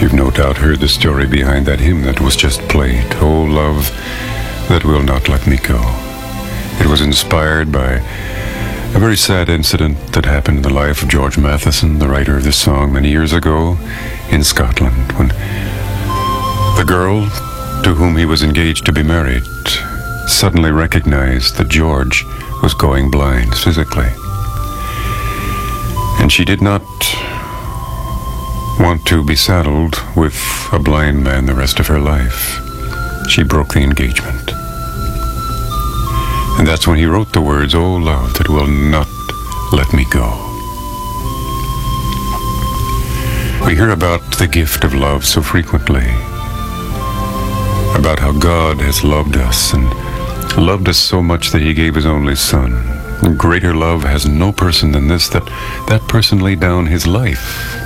You've no doubt heard the story behind that hymn that was just played, "Oh Love That Will Not Let Me Go." It was inspired by a very sad incident that happened in the life of George Matheson, the writer of this song, many years ago in Scotland, when the girl to whom he was engaged to be married suddenly recognized that George was going blind physically. And she did not want to be saddled with a blind man the rest of her life. She broke the engagement. And that's when he wrote the words, "Oh love that will not let me go." We hear about the gift of love so frequently, about how God has loved us and loved us so much that he gave his only Son. Greater love has no person than this, that person laid down his life.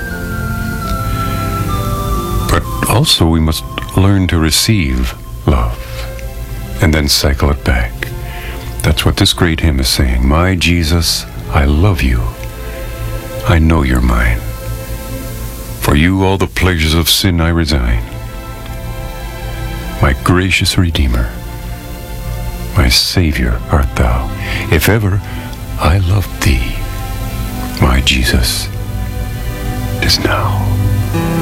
But also we must learn to receive love and then cycle it back. That's what this great hymn is saying. My Jesus, I love you. I know you're mine. For you all the pleasures of sin I resign. My gracious Redeemer, my Savior art thou. If ever I loved thee, my Jesus, 'tis now.